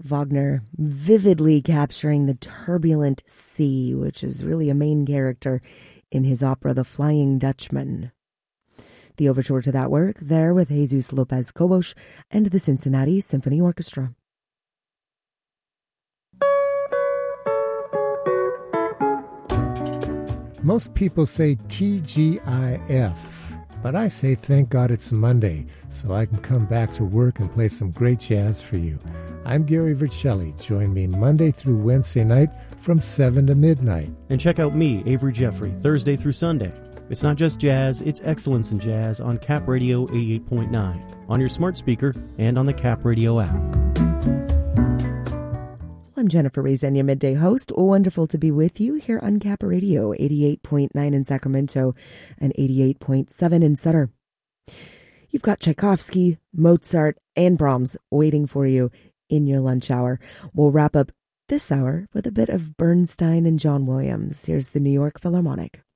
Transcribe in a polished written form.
Wagner vividly capturing the turbulent sea, which is really a main character in his opera The Flying Dutchman. The overture to that work there with Jesus Lopez Cobos and the Cincinnati Symphony Orchestra. Most people say TGIF. But I say thank God it's Monday, so I can come back to work and play some great jazz for you. I'm Gary Vercelli. Join me Monday through Wednesday night from 7 to midnight. And check out me, Avery Jeffrey, Thursday through Sunday. It's not just jazz, it's excellence in jazz on Cap Radio 88.9, on your smart speaker, and on the Cap Radio app. I'm Jennifer Reisenia, midday host. Wonderful to be with you here on Cap Radio 88.9 in Sacramento and 88.7 in Sutter. You've got Tchaikovsky, Mozart, and Brahms waiting for you in your lunch hour. We'll wrap up this hour with a bit of Bernstein and John Williams. Here's the New York Philharmonic.